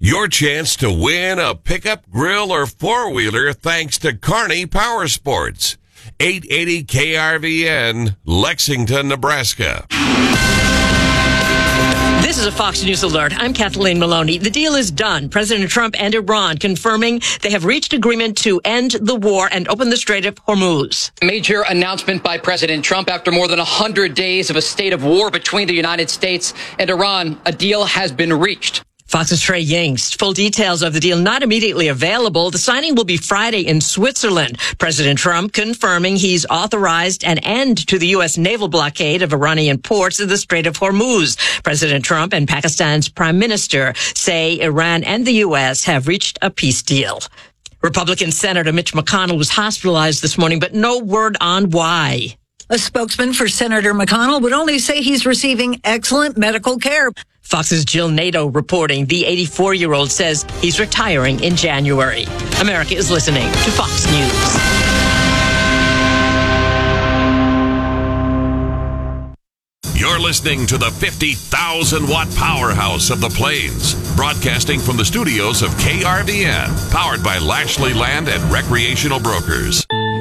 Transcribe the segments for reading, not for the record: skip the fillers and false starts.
Your chance to win a pickup, grill, or four-wheeler thanks to Kearney Power Sports. 880 KRVN, Lexington, Nebraska. This is a Fox News alert. I'm Kathleen Maloney. The deal is done. President Trump and Iran confirming they have reached agreement to end the war and open the Strait of Hormuz. Major announcement by President Trump after more than 100 days of a state of war between the United States and Iran. A deal has been reached. Fox's Trey Yingst. Full details of the deal not immediately available. The signing will be Friday in Switzerland. President Trump confirming he's authorized an end to the U.S. naval blockade of Iranian ports in the Strait of Hormuz. President Trump and Pakistan's prime minister say Iran and the U.S. have reached a peace deal. Republican Senator Mitch McConnell was hospitalized this morning, but no word on why. A spokesman for Senator McConnell would only say he's receiving excellent medical care. Fox's Jill Nato reporting the 84-year-old says he's retiring in January. America is listening to Fox News. You're listening to the 50,000-watt powerhouse of the Plains, broadcasting from the studios of KRVN, powered by Lashley Land and Recreational Brokers.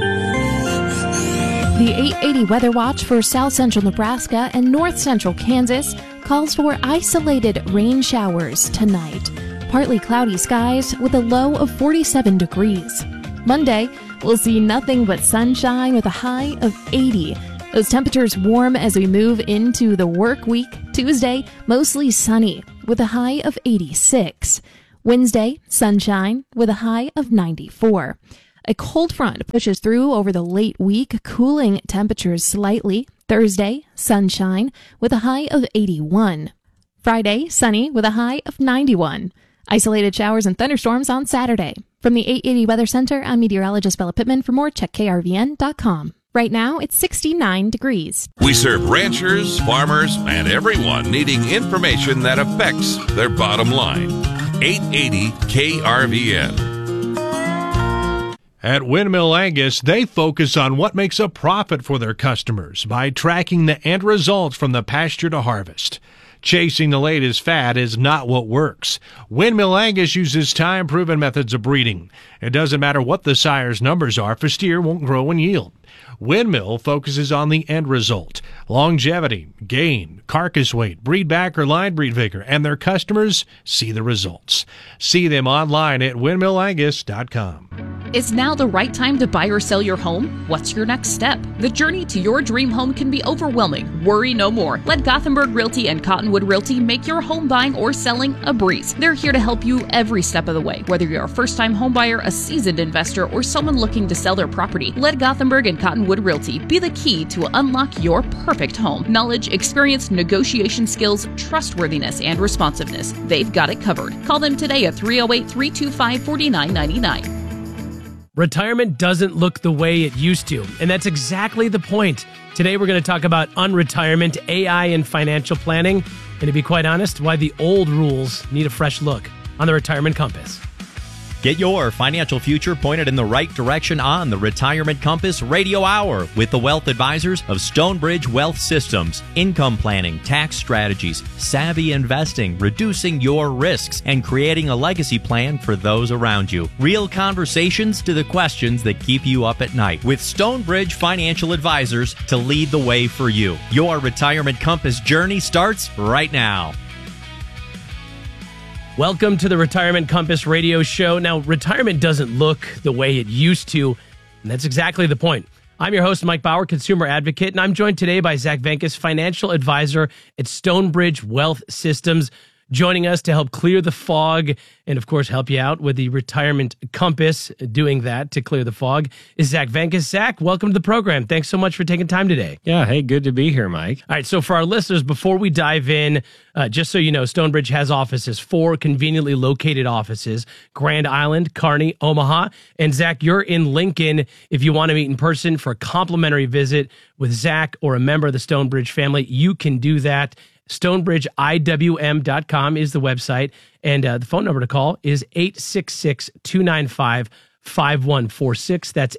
The 880 Weather Watch for South Central Nebraska and North Central Kansas calls for isolated rain showers tonight. Partly cloudy skies with a low of 47 degrees. Monday, we'll see nothing but sunshine with a high of 80. Those temperatures warm as we move into the work week. Tuesday, mostly sunny with a high of 86. Wednesday, sunshine with a high of 94. A cold front pushes through over the late week, cooling temperatures slightly. Thursday, sunshine with a high of 81. Friday, sunny with a high of 91. Isolated showers and thunderstorms on Saturday. From the 880 Weather Center, I'm meteorologist Bella Pittman. For more, check krvn.com. Right now, it's 69 degrees. We serve ranchers, farmers, and everyone needing information that affects their bottom line. 880 KRVN. At Windmill Angus, they focus on what makes a profit for their customers by tracking the end results from the pasture to harvest. Chasing the latest fad is not what works. Windmill Angus uses time-proven methods of breeding. It doesn't matter what the sire's numbers are, if a steer won't grow and yield. Windmill focuses on the end result, longevity, gain, carcass weight, breed back or line breed vigor, and their customers see the results. See them online at windmillangus.com. Is now the right time to buy or sell your home? What's your next step? The journey to your dream home can be overwhelming. Worry no more. Let Gothenburg Realty and Cottonwood Realty make your home buying or selling a breeze. They're here to help you every step of the way. Whether you're a first-time home buyer, a seasoned investor, or someone looking to sell their property, let Gothenburg and Cottonwood Realty be the key to unlock your perfect home. Knowledge, experience, negotiation skills, trustworthiness, and responsiveness. They've got it covered. Call them today at 308-325-4999. Retirement doesn't look the way it used to, and that's exactly the point. Today we're going to talk about unretirement, AI, and financial planning, and to be quite honest, why the old rules need a fresh look on the Retirement Compass. Get your financial future pointed in the right direction on the Retirement Compass Radio Hour with the wealth advisors of Stonebridge Wealth Systems. Income planning, tax strategies, savvy investing, reducing your risks, and creating a legacy plan for those around you. Real conversations to the questions that keep you up at night with Stonebridge Financial Advisors to lead the way for you. Your Retirement Compass journey starts right now. Welcome to the Retirement Compass radio show. Now, retirement doesn't look the way it used to, and that's exactly the point. I'm your host, Mike Bauer, consumer advocate, and I'm joined today by Zach Venkis, financial advisor at Stonebridge Wealth Systems, joining us to help clear the fog and, of course, help you out with the Retirement Compass. Doing that to clear the fog is Zach Venkis. Zach, welcome to the program. Thanks so much for taking time today. Yeah, hey, good to be here, Mike. All right, so for our listeners, before we dive in, just so you know, Stonebridge has offices, 4 conveniently located offices, Grand Island, Kearney, Omaha. And Zach, you're in Lincoln. If you want to meet in person for a complimentary visit with Zach or a member of the Stonebridge family, you can do that. StonebridgeIWM.com is the website, and the phone number to call is 866-295-5146. That's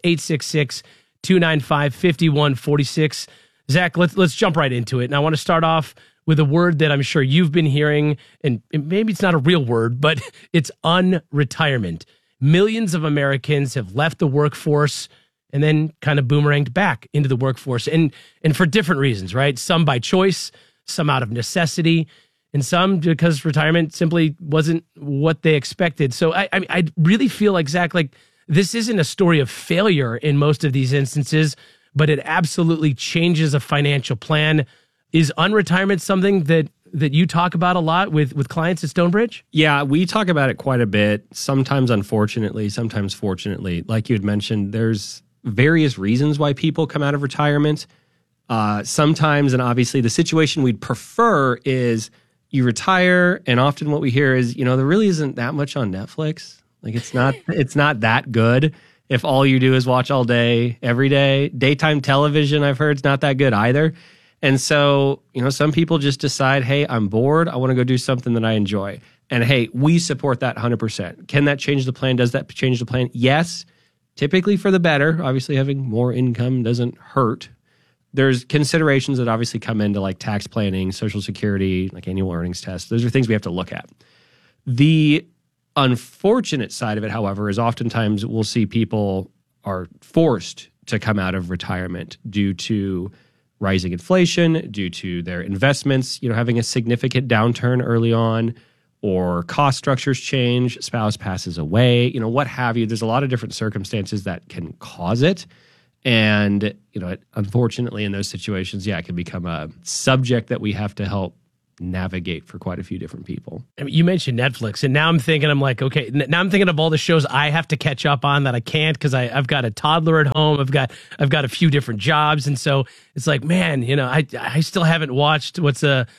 866-295-5146. Zach, let's jump right into it. And I want to start off with a word that I'm sure you've been hearing, and maybe it's not a real word, but it's unretirement. Millions of Americans have left the workforce and then kind of boomeranged back into the workforce, and for different reasons, right? Some by choice, some out of necessity, and some because retirement simply wasn't what they expected. So I really feel like, Zach, like this isn't a story of failure in most of these instances, but it absolutely changes a financial plan. Is unretirement something that you talk about a lot with clients at Stonebridge? Yeah, we talk about it quite a bit, sometimes unfortunately, sometimes fortunately. Like you had mentioned, there's various reasons why people come out of retirement. Sometimes, and obviously the situation we'd prefer is you retire, and often what we hear is, there really isn't that much on Netflix. Like it's not that good if all you do is watch all day, every day. Daytime television, I've heard, is not that good either. And so, some people just decide, hey, I'm bored. I want to go do something that I enjoy. And hey, we support that 100%. Can that change the plan? Does that change the plan? Yes, typically for the better. Obviously, having more income doesn't hurt. There's considerations that obviously come into like tax planning, Social Security, like annual earnings tests. Those are things we have to look at. The unfortunate side of it, however, is oftentimes we'll see people are forced to come out of retirement due to rising inflation, due to their investments, having a significant downturn early on, or cost structures change, spouse passes away, what have you. There's a lot of different circumstances that can cause it. And, unfortunately in those situations, it can become a subject that we have to help navigate for quite a few different people. I mean, you mentioned Netflix, and now I'm thinking of all the shows I have to catch up on that I can't because I've got a toddler at home. I've got a few different jobs, and so it's like, man, I still haven't watched what's the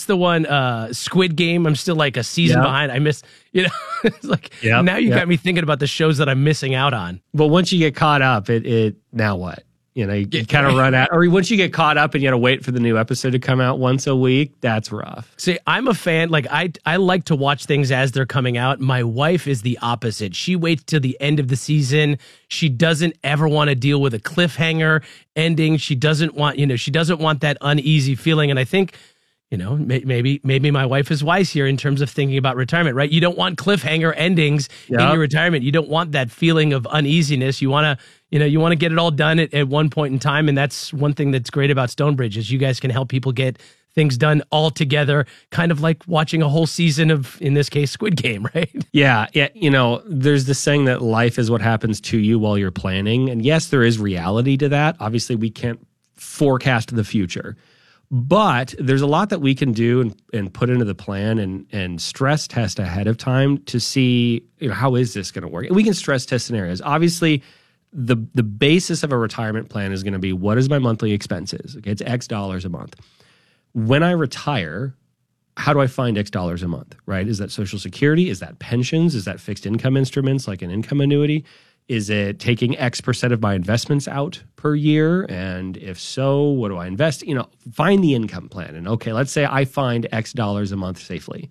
one Squid Game. I'm still like a season behind. I missed, it's like now you got me thinking about the shows that I'm missing out on. But once you get caught up, it now what? You kind of run out, or once you get caught up and you got to wait for the new episode to come out once a week, that's rough. See, I'm a fan. Like I like to watch things as they're coming out. My wife is the opposite. She waits till the end of the season. She doesn't ever want to deal with a cliffhanger ending. She doesn't want that uneasy feeling. And I think, maybe my wife is wise here in terms of thinking about retirement, right? You don't want cliffhanger endings in your retirement. You don't want that feeling of uneasiness. You want to get it all done at one point in time. And that's one thing that's great about Stonebridge is you guys can help people get things done all together, kind of like watching a whole season of, in this case, Squid Game, right? Yeah. There's this saying that life is what happens to you while you're planning. And yes, there is reality to that. Obviously, we can't forecast the future. But there's a lot that we can do and put into the plan and stress test ahead of time to see, how is this going to work? We can stress test scenarios. Obviously, the basis of a retirement plan is going to be, what is my monthly expenses? Okay, it's X dollars a month. When I retire, how do I find X dollars a month, right? Is that Social Security? Is that pensions? Is that fixed income instruments like an income annuity? Is it taking X% of my investments out per year? And if so, what do I invest? Find the income plan. And okay, let's say I find X dollars a month safely.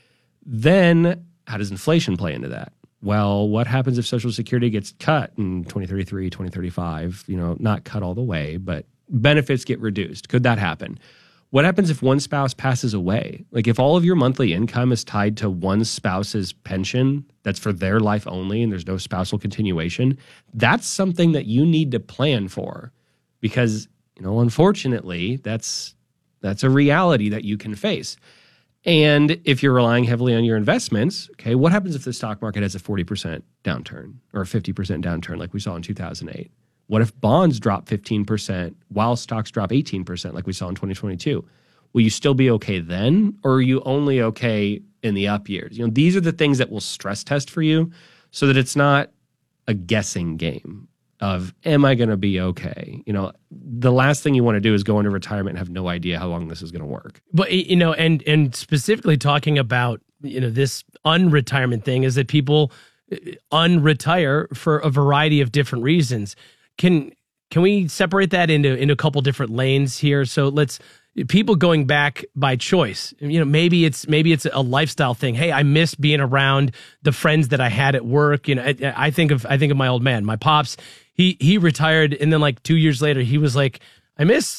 Then how does inflation play into that? Well, what happens if Social Security gets cut in 2033, 2035? Not cut all the way, but benefits get reduced. Could that happen? What happens if one spouse passes away? Like if all of your monthly income is tied to one spouse's pension that's for their life only and there's no spousal continuation, that's something that you need to plan for because, unfortunately, that's a reality that you can face. And if you're relying heavily on your investments, okay, what happens if the stock market has a 40% downturn or a 50% downturn like we saw in 2008? What if bonds drop 15% while stocks drop 18% like we saw in 2022? Will you still be okay then, or are you only okay in the up years? These are the things that will stress test for you so that it's not a guessing game of, am I going to be okay? The last thing you want to do is go into retirement and have no idea how long this is going to work. But, and specifically talking about, this unretirement thing is that people unretire for a variety of different reasons. Can we separate that into a couple different lanes here? So people going back by choice. Maybe it's a lifestyle thing. Hey, I miss being around the friends that I had at work. I think of my old man, my pops. He retired, and then like 2 years later, he was like, I miss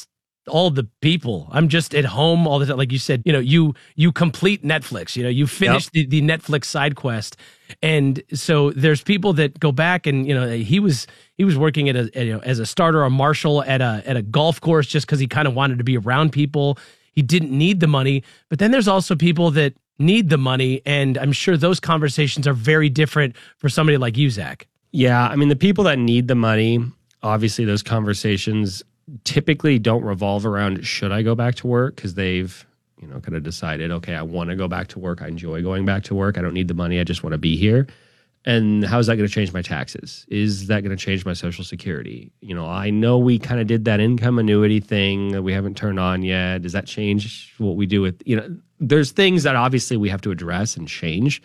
all the people. I'm just at home all the time. Like you said, you complete Netflix, you finish the Netflix side quest. And so there's people that go back and, he was working at as a starter or marshal at a golf course just because he kind of wanted to be around people. He didn't need the money. But then there's also people that need the money. And I'm sure those conversations are very different for somebody like you, Zach. Yeah. I mean, the people that need the money, obviously those conversations typically don't revolve around, should I go back to work? Because they've, kind of decided, okay, I want to go back to work. I enjoy going back to work. I don't need the money. I just want to be here. And how is that going to change my taxes? Is that going to change my Social Security? I know we kind of did that income annuity thing that we haven't turned on yet. Does that change what we do with, there's things that obviously we have to address and change,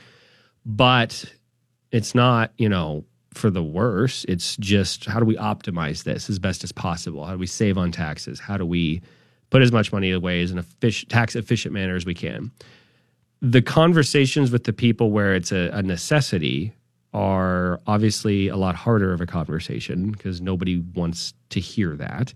but it's not, for the worse. It's just, how do we optimize this as best as possible? How do we save on taxes? How do we put as much money away as an tax-efficient manner as we can? The conversations with the people where it's a necessity are obviously a lot harder of a conversation because nobody wants to hear that.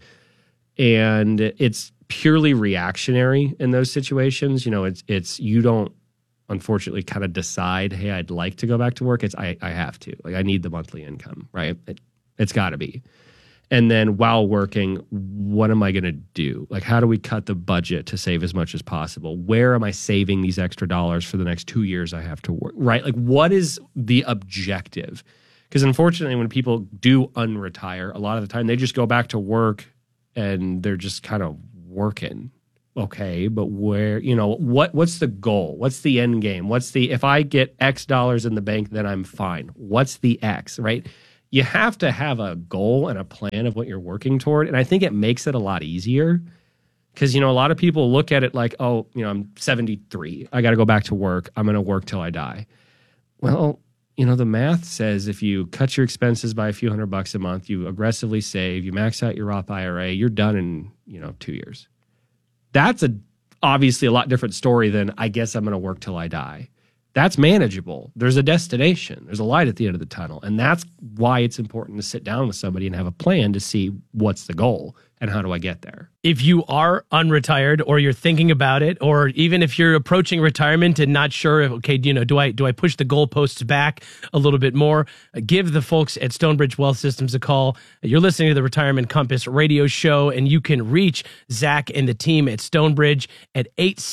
And it's purely reactionary in those situations. It's you don't, unfortunately, kind of decide, hey, I'd like to go back to work. It's I have to. Like, I need the monthly income, right? It's got to be. And then while working, what am I going to do? Like, how do we cut the budget to save as much as possible? Where am I saving these extra dollars for the next 2 years I have to work, right? Like, what is the objective? Because unfortunately, when people do unretire, a lot of the time they just go back to work and they're just kind of working. Okay, but where, what's the goal? What's the end game? If I get X dollars in the bank, then I'm fine. What's the X, right? You have to have a goal and a plan of what you're working toward. And I think it makes it a lot easier because, a lot of people look at it like, oh, I'm 73. I got to go back to work. I'm going to work till I die. Well, the math says if you cut your expenses by a few $100 a month, you aggressively save, you max out your Roth IRA, you're done in, 2 years. That's obviously a lot different story than I guess I'm going to work till I die. That's manageable. There's a destination. There's a light at the end of the tunnel. And that's why it's important to sit down with somebody and have a plan to see what's the goal and how do I get there. If you are unretired or you're thinking about it, or even if you're approaching retirement and not sure, okay, do I push the goalposts back a little bit more? Give the folks at Stonebridge Wealth Systems a call. You're listening to the Retirement Compass radio show, and you can reach Zach and the team at Stonebridge at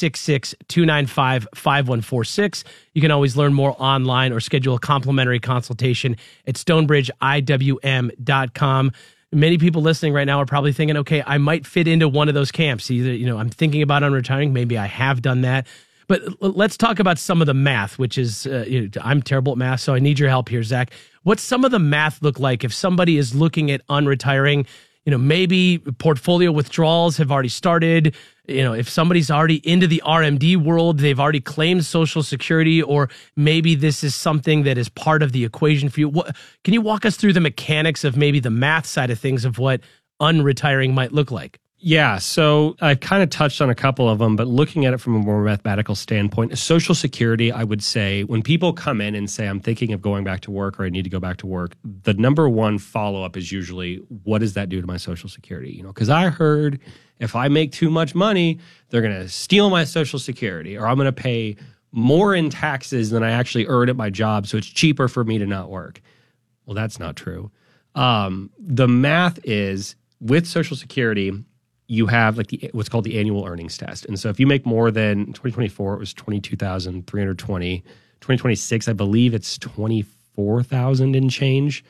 866-295-5146. You can always learn more online or schedule a complimentary consultation at stonebridgeiwm.com. Many people listening right now are probably thinking, okay, I might fit into one of those camps. Either, I'm thinking about unretiring. Maybe I have done that. But let's talk about some of the math, which is, I'm terrible at math, so I need your help here, Zach. What's some of the math look like if somebody is looking at unretiring? Maybe portfolio withdrawals have already started. If somebody's already into the RMD world, they've already claimed Social Security, or maybe this is something that is part of the equation for you. Can you walk us through the mechanics of maybe the math side of things of what unretiring might look like? Yeah, so I've kind of touched on a couple of them, but looking at it from a more mathematical standpoint, Social Security, I would say, when people come in and say, I'm thinking of going back to work or I need to go back to work, the number one follow-up is usually, what does that do to my Social Security? Because I heard if I make too much money, they're going to steal my Social Security, or I'm going to pay more in taxes than I actually earn at my job, so it's cheaper for me to not work. Well, that's not true. The math is, with Social Security, you have what's called the annual earnings test. And so if you make more than, 2024, it was $22,320. 2026, I believe it's $24,000 and change.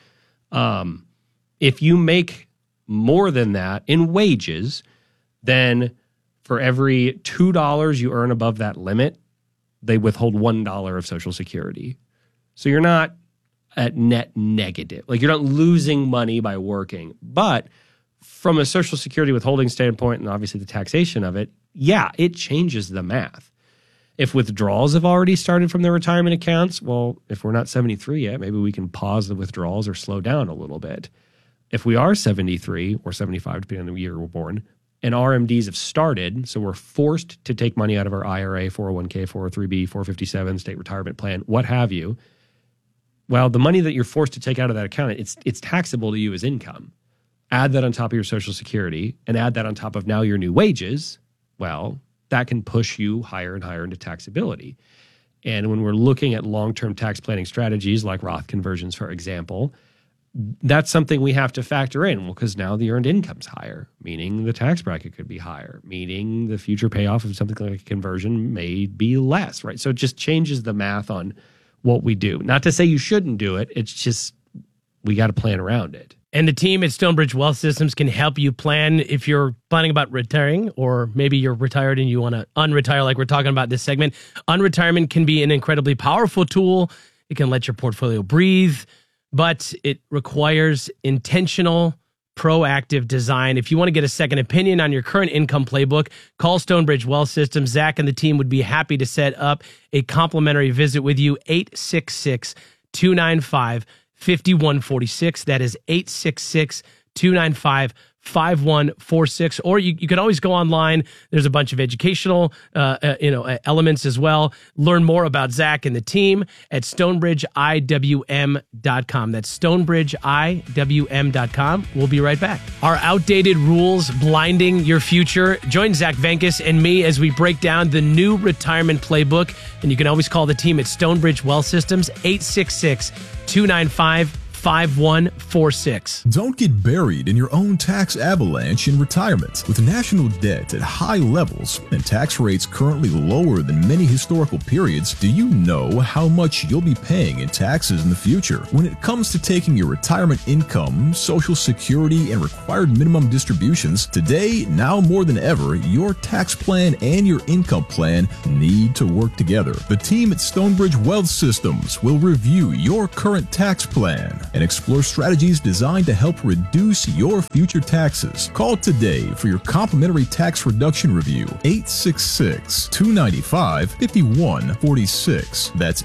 If you make more than that in wages, then for every $2 you earn above that limit, they withhold $1 of Social Security. So you're not at net negative. You're not losing money by working. But from a Social Security withholding standpoint, and obviously the taxation of it, yeah, it changes the math. If withdrawals have already started from their retirement accounts, well, if we're not 73 yet, maybe we can pause the withdrawals or slow down a little bit. If we are 73 or 75, depending on the year we're born, and RMDs have started, so we're forced to take money out of our IRA, 401k, 403b, 457, state retirement plan, what have you, well, the money that you're forced to take out of that account, it's taxable to you as income. add that on top of your Social Security, and add that on top of now your new wages, well, that can push you higher and higher into taxability. And when we're looking at long-term tax planning strategies like Roth conversions, for example, that's something we have to factor in because now the earned income's higher, meaning the tax bracket could be higher, meaning the future payoff of something like a conversion may be less, right? So it just changes the math on what we do. Not to say you shouldn't do it. It's just we got to plan around it. And the team at Stonebridge Wealth Systems can help you plan if you're planning about retiring, or maybe you're retired and you want to unretire like we're talking about this segment. Unretirement can be an incredibly powerful tool. It can let your portfolio breathe, but it requires intentional, proactive design. If you want to get a second opinion on your current income playbook, call Stonebridge Wealth Systems. Zach and the team would be happy to set up a complimentary visit with you. 866-295-5146. That is 866-295-5146. Or you can always go online. There's a bunch of educational elements as well. Learn more about Zach and the team at StonebridgeIWM.com. That's StonebridgeIWM.com. We'll be right back. Are outdated rules blinding your future? Join Zach Venkis and me as we break down the new retirement playbook. And you can always call the team at Stonebridge Wealth Systems, 866-295-5146. Don't get buried in your own tax avalanche in retirement. With national debt at high levels and tax rates currently lower than many historical periods, do you know how much you'll be paying in taxes in the future? When it comes to taking your retirement income, Social Security, and required minimum distributions, today, now more than ever, your tax plan and your income plan need to work together. The team at Stonebridge Wealth Systems will review your current tax plan and explore strategies designed to help reduce your future taxes. Call today for your complimentary tax reduction review. 866-295-5146. That's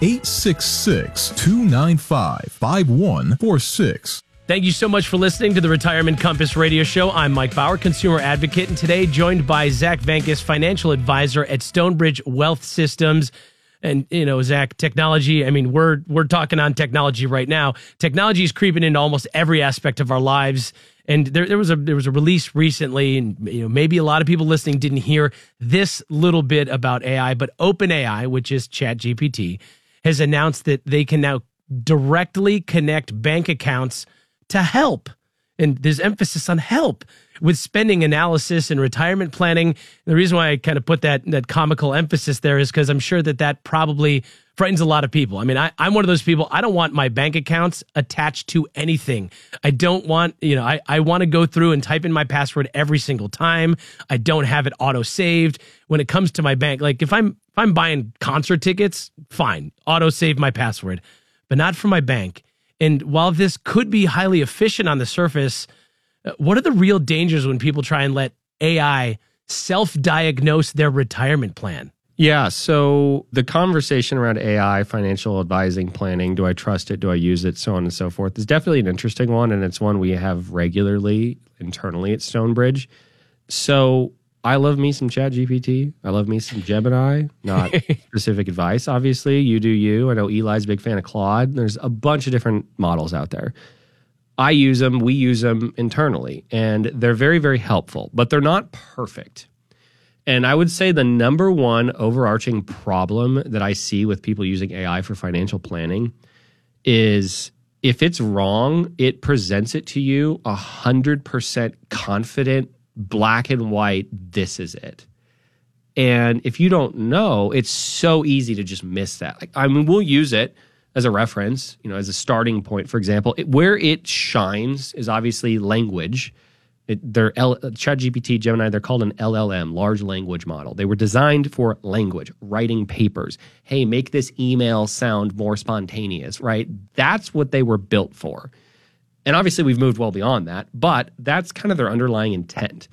866-295-5146. Thank you so much for listening to the Retirement Compass Radio Show. I'm Mike Bauer, consumer advocate, and today joined by Zach Venkis, financial advisor at Stonebridge Wealth Systems. And, Zach, technology, we're talking on technology right now. Technology is creeping into almost every aspect of our lives. And there was a release recently, and maybe a lot of people listening didn't hear this little bit about AI, but OpenAI, which is ChatGPT, has announced that they can now directly connect bank accounts to help. And there's emphasis on help with spending analysis and retirement planning. And the reason why I kind of put that comical emphasis there is because I'm sure that probably frightens a lot of people. I'm one of those people. I don't want my bank accounts attached to anything. I don't want, I want to go through and type in my password every single time. I don't have it auto saved. When it comes to my bank, like if I'm buying concert tickets, fine, auto save my password, but not for my bank. And while this could be highly efficient on the surface, what are the real dangers when people try and let AI self-diagnose their retirement plan? Yeah, so the conversation around AI, financial advising, planning, do I trust it, do I use it, so on and so forth, is definitely an interesting one, and it's one we have regularly internally at Stonebridge. So I love me some ChatGPT. I love me some Gemini. Not specific advice, obviously. You do you. I know Eli's a big fan of Claude. There's a bunch of different models out there. I use them. We use them internally. And they're very, very helpful. But they're not perfect. And I would say the number one overarching problem that I see with people using AI for financial planning is if it's wrong, it presents it to you 100% confident, black and white, this is it. And if you don't know, it's so easy to just miss that. We'll use it as a reference, as a starting point, for example. Where it shines is obviously language. ChatGPT, Gemini, they're called an LLM, large language model. They were designed for language, writing papers. Hey, make this email sound more spontaneous, right? That's what they were built for. And obviously we've moved well beyond that, but that's kind of their underlying intent.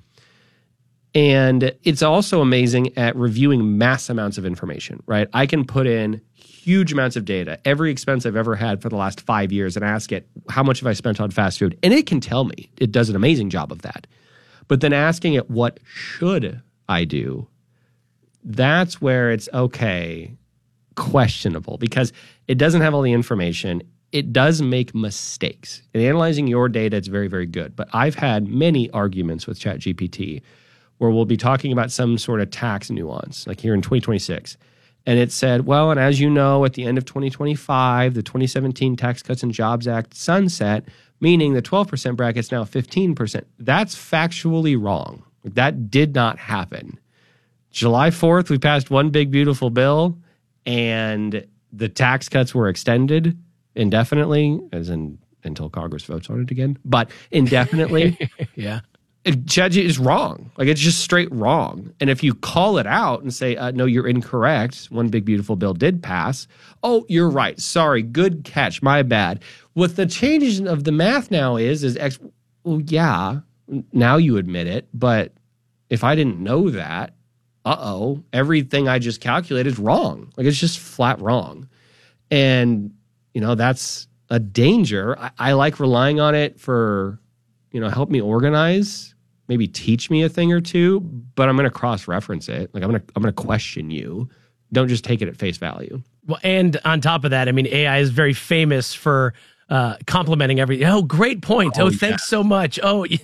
And it's also amazing at reviewing mass amounts of information, right? I can put in huge amounts of data, every expense I've ever had for the last 5 years, and ask it, how much have I spent on fast food? And it can tell me. It does an amazing job of that. But then asking it, what should I do? That's where it's, okay, questionable, because it doesn't have all the information. it does make mistakes. In analyzing your data, it's very, very good. But I've had many arguments with ChatGPT where we'll be talking about some sort of tax nuance, like here in 2026. And it said, well, and as you know, at the end of 2025, the 2017 Tax Cuts and Jobs Act sunset, meaning the 12% bracket's now 15%. That's factually wrong. That did not happen. July 4th, we passed one big, beautiful bill, and the tax cuts were extended indefinitely, as in until Congress votes on it again, but indefinitely. Yeah. Judge is wrong. Like, it's just straight wrong. And if you call it out and say, no, you're incorrect, one big, beautiful bill did pass. Oh, you're right. Sorry. Good catch. My bad. What the change of the math now is well, yeah, now you admit it. But if I didn't know that, everything I just calculated is wrong. Like, it's just flat wrong. And, that's a danger. I like relying on it for, help me organize, maybe teach me a thing or two, but I'm going to cross-reference it. Like, I'm going to question you. Don't just take it at face value. Well, and on top of that, I mean, AI is very famous for complimenting everything. Oh, great point. Thanks so much.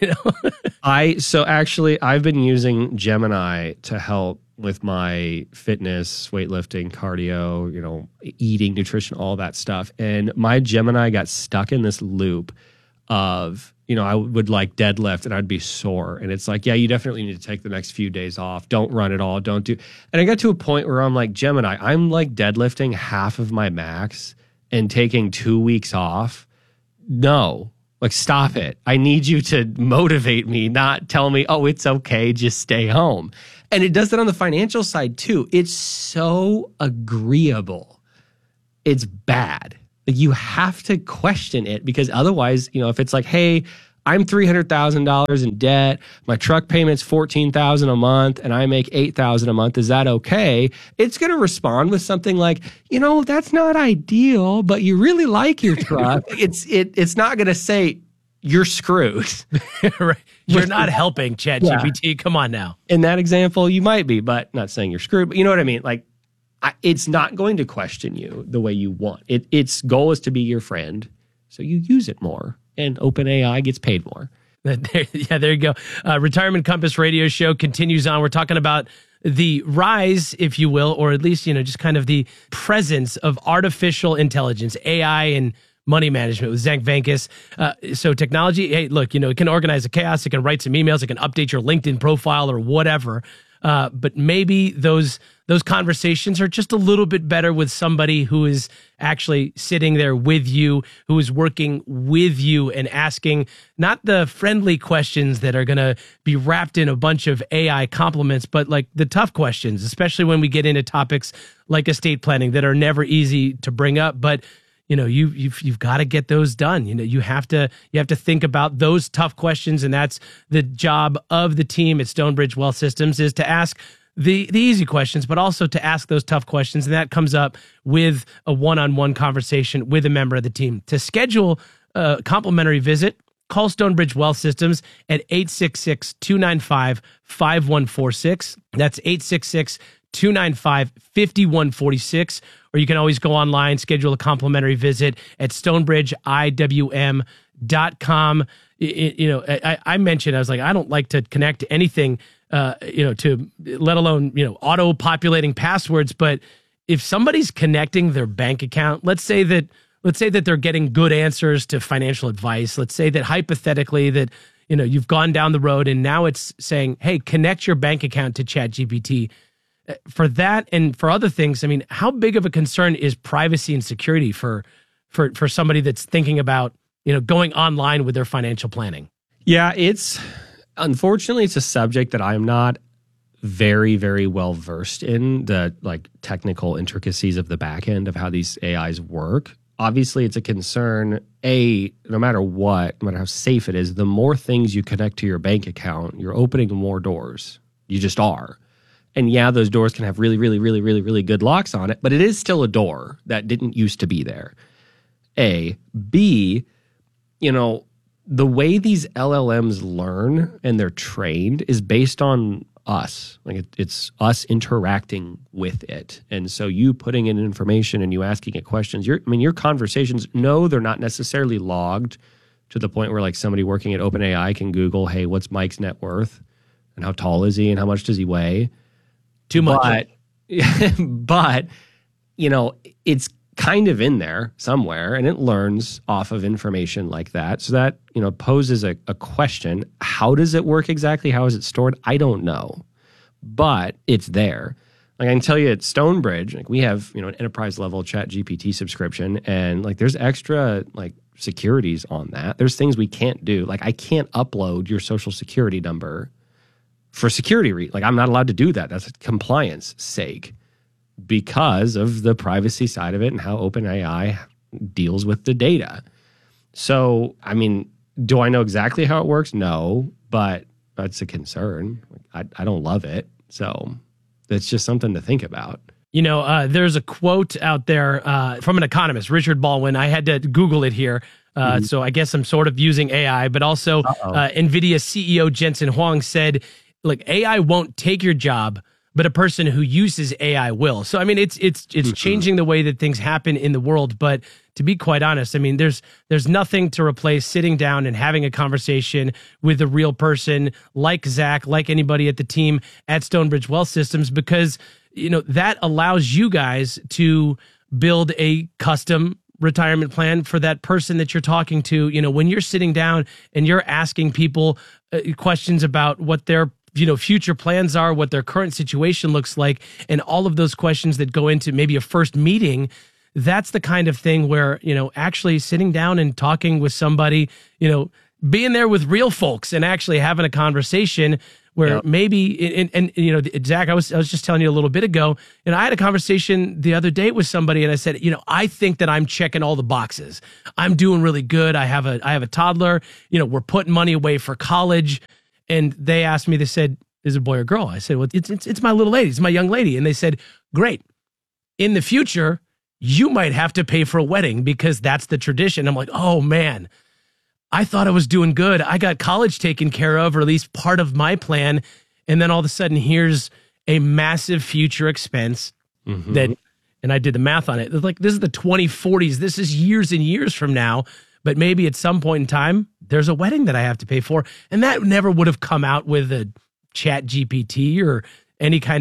So actually, I've been using Gemini to help with my fitness, weightlifting, cardio, eating, nutrition, all that stuff. And my Gemini got stuck in this loop of, I would like deadlift and I'd be sore. And it's like, yeah, you definitely need to take the next few days off. Don't run at all. Don't do. And I got to a point where I'm like, Gemini, I'm like deadlifting half of my max and taking 2 weeks off. No, like, stop it. I need you to motivate me, not tell me, oh, it's okay, just stay home. And it does that on the financial side too. It's so agreeable. It's bad. Like, you have to question it, because otherwise, if it's like, hey, I'm $300,000 in debt, my truck payment's $14,000 a month, and I make $8,000 a month, is that okay? It's going to respond with something like, that's not ideal, but you really like your truck. It's not going to say you're screwed. Right. You're not helping, ChatGPT. Yeah. Come on now. In that example, you might be, but not saying you're screwed. But you know what I mean? Like, it's not going to question you the way you want. Its goal is to be your friend, so you use it more. And OpenAI gets paid more. There you go. Retirement Compass radio show continues on. We're talking about the rise, if you will, or at least, just kind of the presence of artificial intelligence, AI, and money management with Zach Vankus. So technology, hey, look, it can organize the chaos. It can write some emails. It can update your LinkedIn profile or whatever. But maybe those conversations are just a little bit better with somebody who is actually sitting there with you, who is working with you and asking not the friendly questions that are going to be wrapped in a bunch of AI compliments, but like the tough questions, especially when we get into topics like estate planning that are never easy to bring up. But you've got to get those done. You have to think about those tough questions, and that's the job of the team at Stonebridge Wealth Systems, is to ask the easy questions, but also to ask those tough questions. And that comes up with a one-on-one conversation with a member of the team. To schedule a complimentary visit, call Stonebridge Wealth Systems at 866-295-5146. That's 866-295-5146. Or you can always go online, schedule a complimentary visit at stonebridgeiwm.com. I mentioned, I was like, I don't like to connect to anything, to let alone, auto-populating passwords. But if somebody's connecting their bank account, let's say that they're getting good answers to financial advice. Let's say that hypothetically that, you've gone down the road and now it's saying, hey, connect your bank account to ChatGPT. For that and for other things, I mean, how big of a concern is privacy and security for somebody that's thinking about, going online with their financial planning? Yeah, unfortunately, it's a subject that I'm not very, very well versed in, the technical intricacies of the back end of how these AIs work. Obviously, it's a concern, no matter what, no matter how safe it is, the more things you connect to your bank account, you're opening more doors. You just are. And yeah, those doors can have really, really, really, really, really good locks on it, but it is still a door that didn't used to be there. A. B, the way these LLMs learn and they're trained is based on us. Like it's us interacting with it. And so you putting in information and you asking it questions, your conversations, no, they're not necessarily logged to the point where like somebody working at OpenAI can Google, hey, what's Mike's net worth? And how tall is he? And how much does he weigh? Too much. But it's kind of in there somewhere, and it learns off of information like that. So that, poses a question. How does it work exactly? How is it stored? I don't know. But it's there. Like I can tell you at Stonebridge, like we have, an enterprise level ChatGPT subscription, and like there's extra like securities on that. There's things we can't do. Like I can't upload your social security number for security like I'm not allowed to do that. That's compliance sake because of the privacy side of it and how OpenAI deals with the data. So, do I know exactly how it works? No, but that's a concern. I don't love it. So it's just something to think about. There's a quote out there from an economist, Richard Baldwin. I had to Google it here. So I guess I'm sort of using AI, but also NVIDIA CEO Jensen Huang said, look, AI won't take your job, but a person who uses AI will. So, it's changing the way that things happen in the world. But to be quite honest, there's nothing to replace sitting down and having a conversation with a real person like Zach, like anybody at the team at Stonebridge Wealth Systems, because, that allows you guys to build a custom retirement plan for that person that you're talking to. When you're sitting down and you're asking people questions about what their future plans are, what their current situation looks like, and all of those questions that go into maybe a first meeting, that's the kind of thing where, actually sitting down and talking with somebody, being there with real folks and actually having a conversation where maybe, and Zach, I was just telling you a little bit ago, and I had a conversation the other day with somebody, and I said, I think that I'm checking all the boxes. I'm doing really good. I have a toddler. We're putting money away for college. And they asked me, they said, is it a boy or girl? I said, well, it's my little lady. It's my young lady. And they said, great. In the future, you might have to pay for a wedding because that's the tradition. I'm like, oh, man, I thought I was doing good. I got college taken care of, or at least part of my plan. And then all of a sudden, here's a massive future expense that, and I did the math on it. It's like, this is the 2040s. This is years and years from now. But maybe at some point in time, there's a wedding that I have to pay for. And that never would have come out with a ChatGPT or any kind